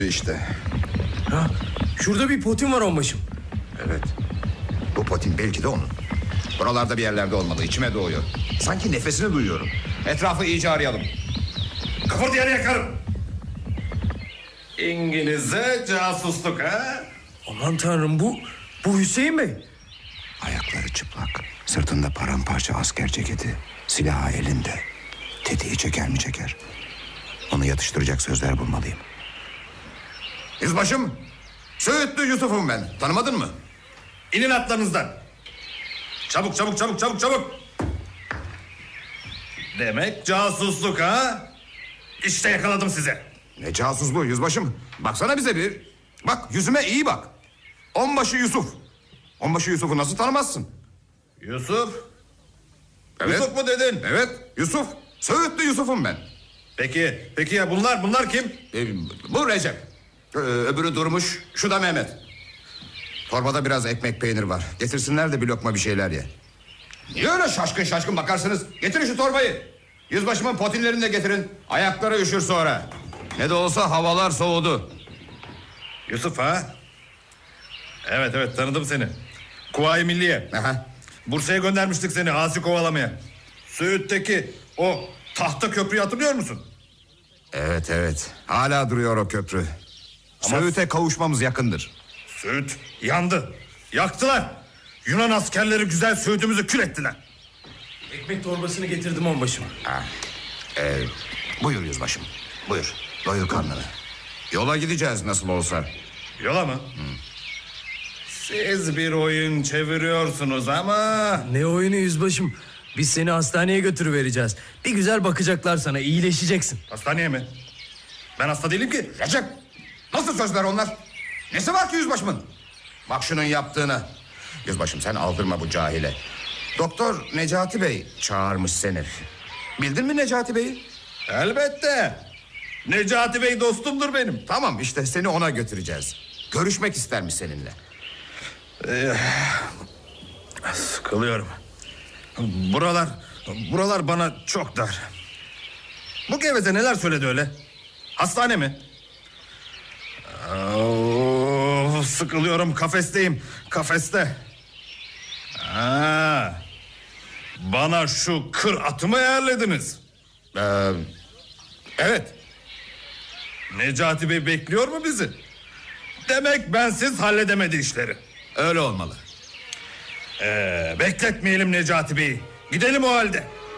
İşte. Ha, şurada bir potin var onbaşım. Evet. Bu potin belki de onun. Buralarda bir yerlerde olmalı. İçime doğuyor. Sanki nefesini duyuyorum. Etrafı iyice arayalım. Kıpırdayanı yakarım. İngilizce casusluk ha? Aman tanrım, bu Hüseyin Bey. Ayakları çıplak. Sırtında paramparça asker ceketi. Silahı elinde. Tetiği çeker mi çeker. Onu yatıştıracak sözler bulmalıyım. Yüzbaşım, Söğütlü Yusuf'um ben. Tanımadın mı? İnin atlarınızdan. Çabuk çabuk çabuk çabuk çabuk. Demek casusluk ha? İşte yakaladım sizi. Ne casusluğu yüzbaşım? Baksana bize bir. Bak yüzüme iyi bak. Onbaşı Yusuf. Onbaşı Yusuf'u nasıl tanımazsın? Yusuf? Evet. Yusuf mu dedin? Evet, Yusuf. Söğütlü Yusuf'um ben. Peki ya bunlar kim? Bu Recep. Öbürü Durmuş. Şu da Mehmet. Torbada biraz ekmek peynir var. Getirsinler de bir lokma bir şeyler ye. Niye öyle şaşkın şaşkın bakarsınız? Getirin şu torbayı. Yüzbaşımın potinlerini de getirin. Ayakları üşür sonra. Ne de olsa havalar soğudu. Yusuf ha? Evet tanıdım seni. Kuvayi Milliye. Aha. Bursa'ya göndermiştik seni asi kovalamaya. Söğüt'teki o tahta köprüyü hatırlıyor musun? Evet. Hala duruyor o köprü. Ama... Söğüt'e kavuşmamız yakındır. Söğüt yandı. Yaktılar. Yunan askerleri güzel Söğüt'ümüzü kül ettiler. Ekmek torbasını getirdim onbaşım. Buyur yüzbaşım. Buyur. Doyur karnını. Yola gideceğiz nasıl olsa. Yola mı? Siz bir oyun çeviriyorsunuz ama... Ne oyunu yüzbaşım? Biz seni hastaneye götürüvereceğiz. Bir güzel bakacaklar sana, iyileşeceksin. Hastaneye mi? Ben hasta değilim ki. Recep, nasıl sözler onlar? Nesi var ki yüzbaşımın? Bak şunun yaptığına. Yüzbaşım sen aldırma bu cahile. Doktor Necati Bey çağırmış seni. Bildin mi Necati Bey'i? Elbette. Necati Bey dostumdur benim. Tamam işte seni ona götüreceğiz. Görüşmek istermiş seninle. Sıkılıyorum. Buralar bana çok dar. Bu geveze neler söyledi öyle? Hastane mi? Sıkılıyorum, kafesteyim. Kafeste. Bana şu kır atımı ayarladınız. Evet. Necati Bey bekliyor mu bizi? Demek bensiz halledemedi işleri. Öyle olmalı. Bekletmeyelim Necati Bey'i. Gidelim o halde.